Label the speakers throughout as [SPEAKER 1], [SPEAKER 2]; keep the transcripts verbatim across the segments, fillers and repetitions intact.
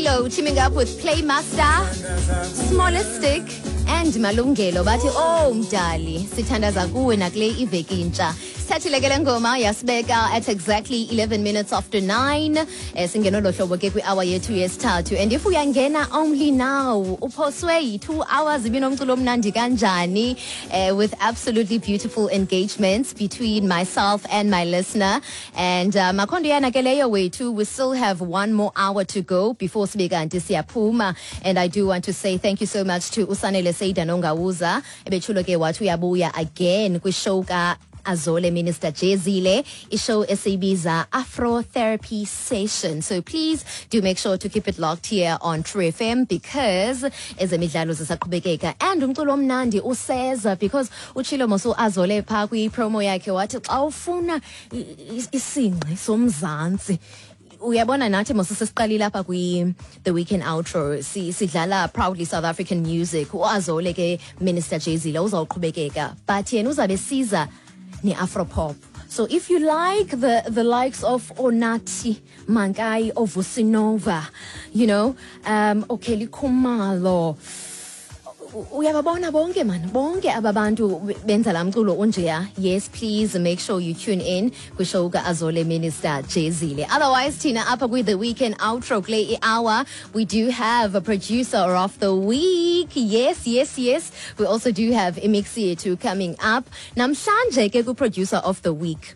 [SPEAKER 1] Kilo teaming up with Playmaster, Smallistic, and Malungelo. Bathi oh mdali, sithandaza kuwe nakule iveki intsha. Sithathile ke le ngoma yasibeka at exactly eleven minutes after nine. Eh singeno lo hlobo ke kwi hour yethu yesithathu. And if uyangena only now, uphoswe two hours ibinomculo omnandi kanjani, eh, with absolutely beautiful engagements between myself and my listener. And uh, makondo yana ke leyo wethu, we still have one more hour to go before sibeka nti siyapuma. And I do want to say thank you so much to Usanele Seida Nongawuza ebechulo ke wathu yabuya again kwi show ka Azole Minister Jezile, ishow esibiza Afro Therapy Session. So please do make sure to keep it locked here on True F M because ezemidlalo zisaqhubekeka and umculo omnandi useza because uchilo moso Azole pha kwi promo yakhe wathi xa ufuna isingqi somzantsi uyabona nathi mose sesiqalile lapha kwi the weekend outro si sidlala proudly South African music uAzole ke Minister Jezile uzawuqhubekeka but yena uzabe siza ni Afropop. So if you like the the likes of Onati, Mankai, Ovusinova, you know, um Okeli Kumalo, uyababona bonke man bonke ababantu benza lamculo onjeya. Yes, please make sure you tune in kwishow ka Azole Minister Jezile. Otherwise Tina apha with the weekend outro kule hour we do have a producer of the week. Yes, yes, yes. We also do have Imixi too coming up. Namhlanje ke ku producer of the week.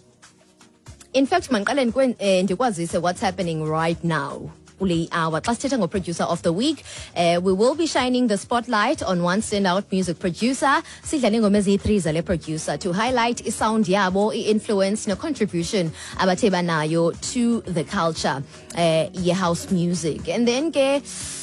[SPEAKER 1] In fact, manqale ndikwazise what's happening right now. Our producer of the week, uh, we will be shining the spotlight on one standout music producer, producer, to highlight i sound yabo, i influence, no contribution abateba nayo to the culture, uh, ye house music. And then ke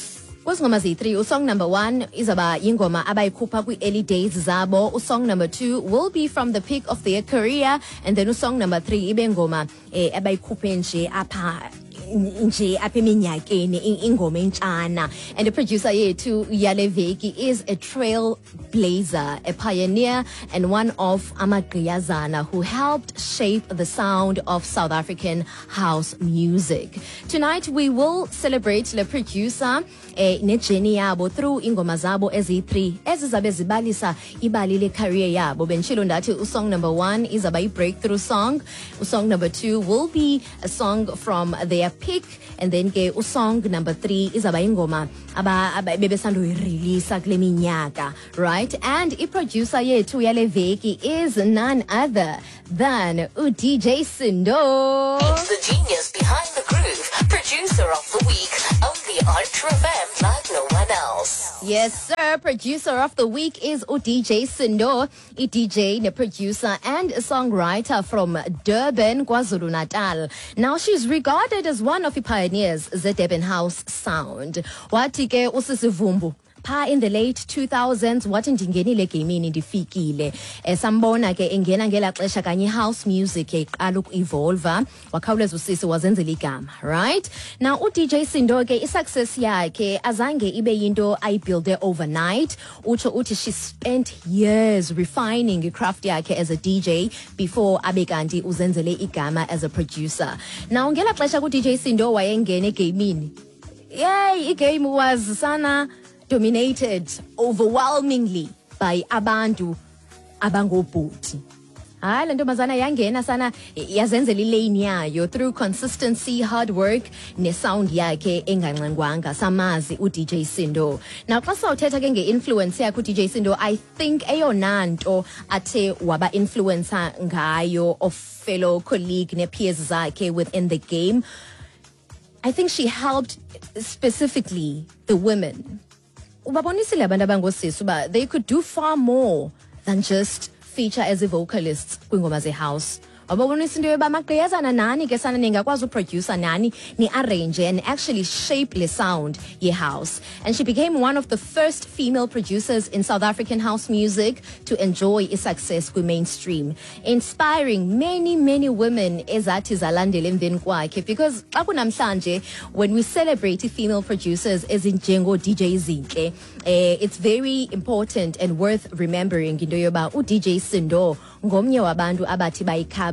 [SPEAKER 1] Ngoma song number one is about Yingoma abayikhupha kwi early days zabo. Song number two will be from the peak of their career, and then song number three ibe ngoma eh abayikhuphe nje apha nje apha eminyakeni ingoma entshana. And the producer yethu yale veki is a trailblazer, a pioneer, and one of amagqiyazana who helped shape the sound of South African house music. Tonight we will celebrate the producer eh nejeni yabo through ingoma zabo ezi three ezizabe zibalisa ibali le career yabo. Benchilo ndathi usong number one is about a breakthrough song. Usong number two will be a song from their peak, and then ke usong number three is about ingoma aba bebesando release kule minyaka, right? And i producer yethu yale veki is none other than uD J Sindo.
[SPEAKER 2] It's the genius behind the groove, producer of the week, only on True F M like no one else.
[SPEAKER 1] Yes, sir. Producer of the week is uD J Sindo, a D J, a producer, and a songwriter from Durban, KwaZulu-Natal. Now, she's regarded as one of the pioneers of the Durban house sound. Watike usisivumbu. Pa in the late two thousands, wathi ndingenile gamini ndifikile. Esambona ke engena ngela xesha kanye house music eqala uku-evolve, wakhawuleza usisi wazenzela igama, right? Now uD J Sindo ke i-success yakhe azange ibe yinto ayibuilde overnight. Utsho uthi she spent years refining i-craft yakhe as a D J before abe kanti uzenzele igama as a producer. Now ngela xesha ku-D J Sindo wayengena egamini, yay, i-game was sana dominated overwhelmingly by abantu abangobhuti. Hayi lento mazana yangena sana yazenzela ilane yayo through consistency, hard work, ne sound yakhe enganxengwanga. Samazi uD J Sindo. Now xa sawuthetha ke nge-influence yakhe uD J Sindo, I think eyona nto athe waba influencer ngayo of fellow colleague ne peers zakhe within the game, I think she helped specifically the women. Ubabonisile abantu abangosisi uba they could do far more than just feature as a vocalists kwingoma ze-house. Wababonisa into yoba amagqiyazana nani ke sana ningakwazi uproducer nani ni arrange and actually shape the sound ye-house. And she became one of the first female producers in South African house music to enjoy a success kwi mainstream, inspiring many many women ezathi zalandela emveni kwakhe. Because xa kunamhlanje when we celebrate female producers ezinjengo D J Zinhle, eh, it's very important and worth remembering into yoba uD J Sindo ngomnye wabantu abathi bayikhaba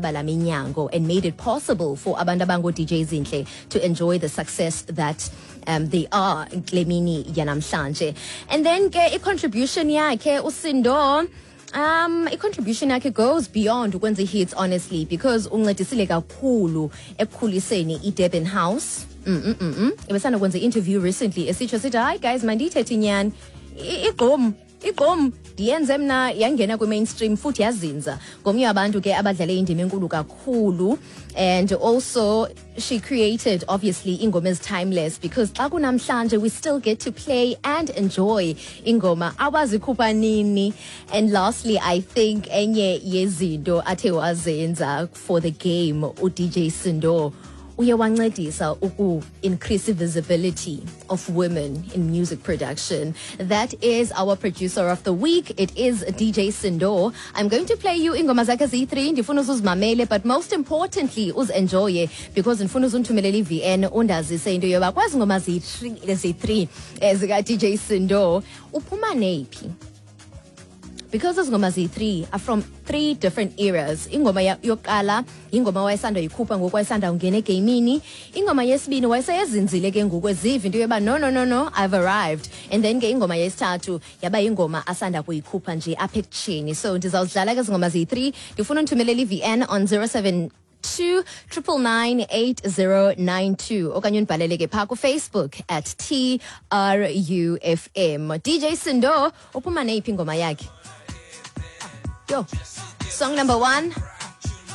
[SPEAKER 1] yabala minyango and made it possible for abantu abango D Js inhle to enjoy the success that um, they are Lemini yanamhlanje. And then ke i-contribution yakhe uSindo Um, a contribution yakhe goes beyond ukwenza hits, honestly, because uncedisile kakhulu ekukhuliseni i-Durban House. Mm mm mm. mm. Ebesana kwenza interview recently esitsho sithi hi guys mandithethe inyani igqom igqom diyenze mna yangena kwi-mainstream futhi yazinza ngomnye wabantu ke abadlale indima enkulu kakhulu. And also she created obviously ingoma is timeless because xa kunamhlanje we still get to play and enjoy ingoma abazikhupha nini. And lastly, I think enye yezinto athe wazenza for the game u-D J Sindo uye wancedisa uku increase visibility of women in music production. That is our producer of the week. It is D J Sindo. I'm going to play you ingoma zakhe zi-three ndifuna uzuzimamele, but most importantly uzenjoye because ndifuna uzunithumelele i-V N undazise into yoba kwazi ngoma zi-three zika D J Sindo uphuma nephi. Because those ngoma zi-three are from three different eras. Ingoma yokuqala ingoma wayesanda yikhupha ngoku wayesanda ungena egamini. Ingoma yesibini wayeseyezinzile ke ngoku eziva into yoba no no no no I've arrived. And then ke ingoma yesithathu yaba ingoma asanda kuyikhupha nje apha ekutsheni. So ndizawudlala ke zingoma zi-three. Ndifuna undithumelele i-V N on zero seven two nine nine eight zero nine two okanye unibhalele ke phaa Facebook at T R U F M. D J Sindo uphuma neyiphi ingoma yakhe? Yo, song number one.